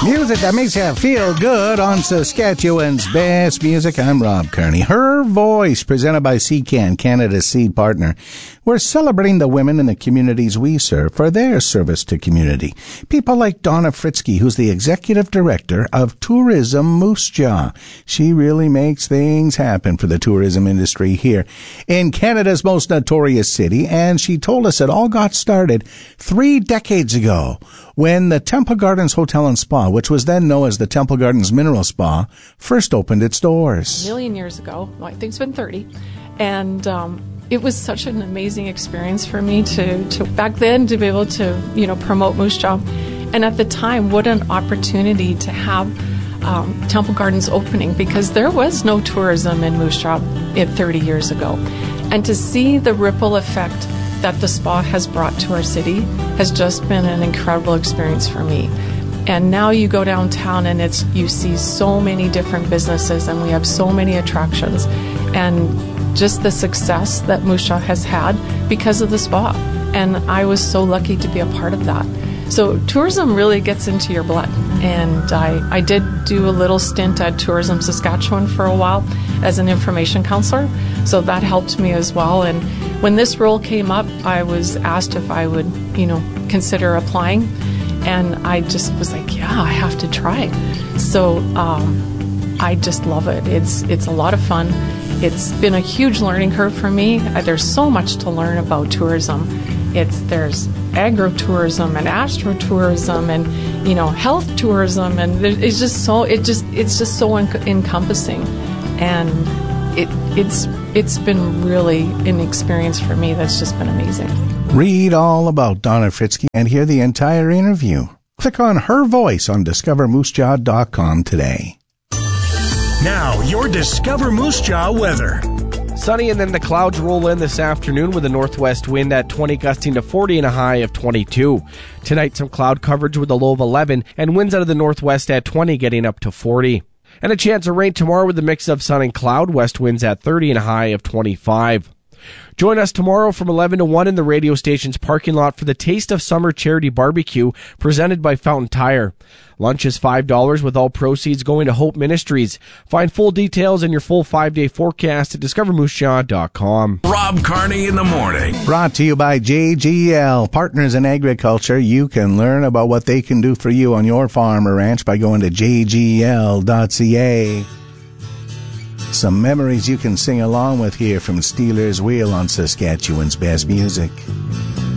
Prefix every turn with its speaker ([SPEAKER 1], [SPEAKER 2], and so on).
[SPEAKER 1] Music that makes you feel good on Saskatchewan's best music. I'm Rob Kearney. Her Voice, presented by CCAN, Canada's seed partner. We're celebrating the women in the communities we serve for their service to community. People like Donna Fritzke, who's the executive director of Tourism Moose Jaw. She really makes things happen for the tourism industry here in Canada's most notorious city. And she told us it all got started 3 decades ago when the Temple Gardens Hotel and Spa, which was then known as the Temple Gardens Mineral Spa, first opened its doors.
[SPEAKER 2] A million years ago. Well, I think it's been 30. And it was such an amazing experience for me to back then to be able to, promote Moose Jaw. And at the time, what an opportunity to have Temple Gardens opening, because there was no tourism in Moose Jaw 30 years ago. And to see the ripple effect that the spa has brought to our city has just been an incredible experience for me. And now you go downtown and you see so many different businesses and we have so many attractions and just the success that Moose Jaw has had because of the spa. And I was so lucky to be a part of that. So tourism really gets into your blood. And I did do a little stint at Tourism Saskatchewan for a while as an information counselor. So that helped me as well. And when this role came up, I was asked if I would, consider applying. And I just was like, yeah, I have to try. So I just love it. It's a lot of fun. It's been a huge learning curve for me. There's so much to learn about tourism. There's agritourism and astrotourism and health tourism, and it's just so encompassing, and it's been really an experience for me that's just been amazing.
[SPEAKER 1] Read all about Donna Fritzke and hear the entire interview. Click on Her Voice on discovermoosejaw.com today.
[SPEAKER 3] Now, your Discover Moose Jaw weather.
[SPEAKER 4] Sunny, and then the clouds roll in this afternoon with a northwest wind at 20 gusting to 40 and a high of 22. Tonight, some cloud coverage with a low of 11 and winds out of the northwest at 20 getting up to 40. And a chance of rain tomorrow with a mix of sun and cloud, west winds at 30 and a high of 25. Join us tomorrow from 11 to 1 in the radio station's parking lot for the Taste of Summer Charity Barbecue presented by Fountain Tire. Lunch is $5 with all proceeds going to Hope Ministries. Find full details and your full 5-day forecast at discovermoosejaw.com.
[SPEAKER 3] Rob Kearney in the morning.
[SPEAKER 1] Brought to you by JGL, Partners in Agriculture. You can learn about what they can do for you on your farm or ranch by going to jgl.ca. Some memories you can sing along with here from Steelers Wheel on Saskatchewan's best music.